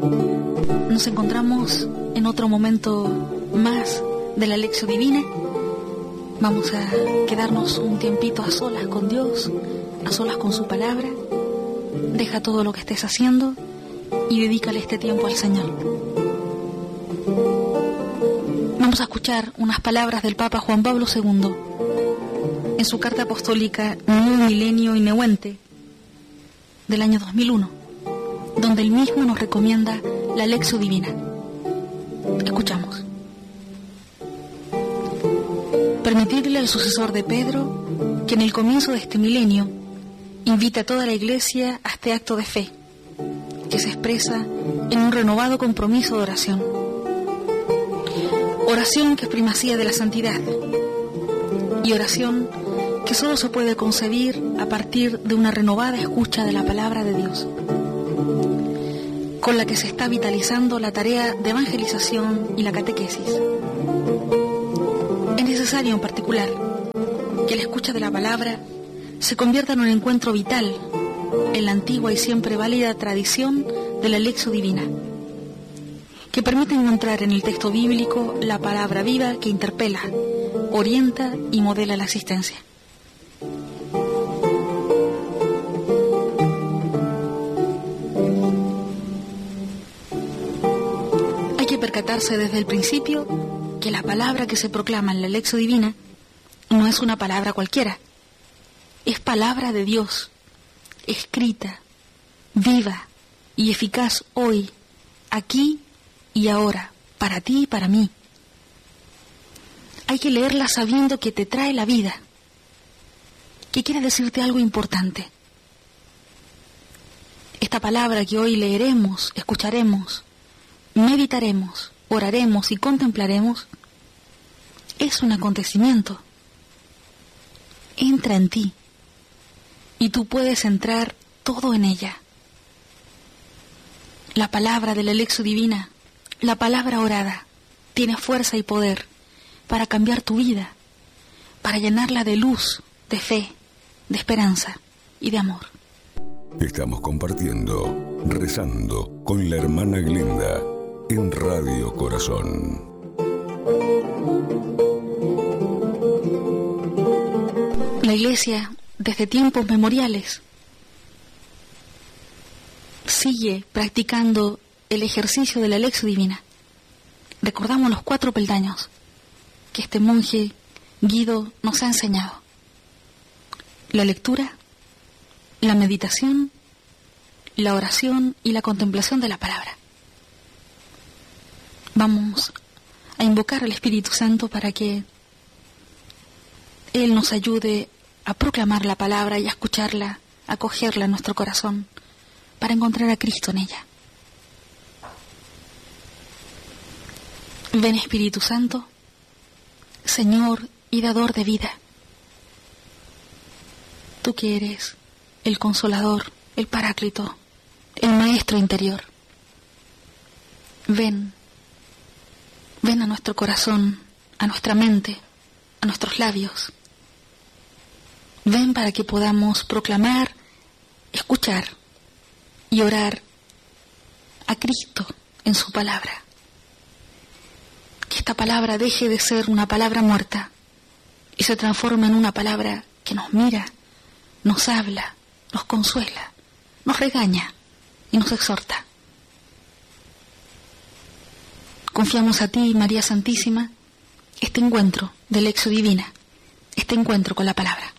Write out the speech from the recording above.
Nos encontramos en otro momento más de la Lección Divina. Vamos a quedarnos un tiempito a solas con Dios, a solas con su palabra. Deja todo lo que estés haciendo y dedícale este tiempo al Señor. Vamos a escuchar unas palabras del Papa Juan Pablo II en su carta apostólica Nuevo Milenio Ineuente del año 2001, donde él mismo nos recomienda la Lección Divina. Escuchamos. Permitirle al sucesor de Pedro que en el comienzo de este milenio invite a toda la Iglesia a este acto de fe, que se expresa en un renovado compromiso de oración. Oración que es primacía de la santidad, y oración que solo se puede concebir a partir de una renovada escucha de la palabra de Dios, con la que se está vitalizando la tarea de evangelización y la catequesis. Es necesario en particular que la escucha de la palabra se convierta en un encuentro vital en la antigua y siempre válida tradición de la Lección Divina, que permite encontrar en el texto bíblico la palabra viva que interpela, orienta y modela la asistencia. Hay que percatarse desde el principio que la palabra que se proclama en la Lección Divina no es una palabra cualquiera, es palabra de Dios, escrita, viva y eficaz hoy, aquí y ahora, para ti y para mí. Hay que leerla sabiendo que te trae la vida, que quiere decirte algo importante. Esta palabra que hoy leeremos, escucharemos, meditaremos, oraremos y contemplaremos es un acontecimiento. Entra en ti y tú puedes entrar todo en ella. La palabra de la Lección Divina, la palabra orada, tiene fuerza y poder para cambiar tu vida, para llenarla de luz, de fe, de esperanza y de amor. Estamos compartiendo, rezando con la hermana Glenda en Radio Corazón. La Iglesia, desde tiempos memoriales, sigue practicando el ejercicio de la Lección Divina. Recordamos los 4 peldaños que este monje Guido nos ha enseñado: la lectura, la meditación, la oración y la contemplación de la palabra. Vamos a invocar al Espíritu Santo para que Él nos ayude a proclamar la palabra y a escucharla, a acogerla en nuestro corazón, para encontrar a Cristo en ella. Ven, Espíritu Santo, Señor y dador de vida. Tú que eres el Consolador, el Paráclito, el Maestro interior. Ven a nuestro corazón, a nuestra mente, a nuestros labios. Ven para que podamos proclamar, escuchar y orar a Cristo en su palabra. Que esta palabra deje de ser una palabra muerta y se transforme en una palabra que nos mira, nos habla, nos consuela, nos regaña y nos exhorta. Confiamos a ti, María Santísima, este encuentro de Lección Divina, este encuentro con la palabra.